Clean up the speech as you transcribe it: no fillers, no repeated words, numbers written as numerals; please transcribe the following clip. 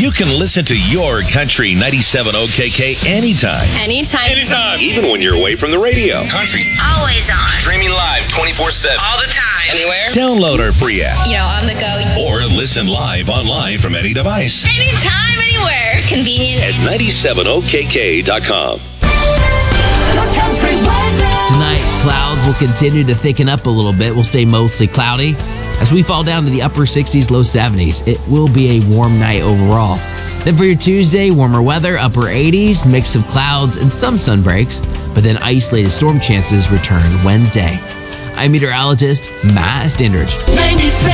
You can listen to your Country 97 OKK anytime. Anytime. Even when you're away from the radio. Country. Always on. Streaming live 24/7. All the time. Anywhere. Download our free app. On the go. Or listen live online from any device. Anytime, anywhere. Convenient. At 97okk.com. Tonight, clouds will continue to thicken up a little bit. Will stay mostly cloudy. As we fall down to the upper 60s, low 70s, it will be a warm night overall. Then for your Tuesday, warmer weather, upper 80s, mix of clouds and some sun breaks, but then isolated storm chances return Wednesday. I'm meteorologist Matt Stindridge.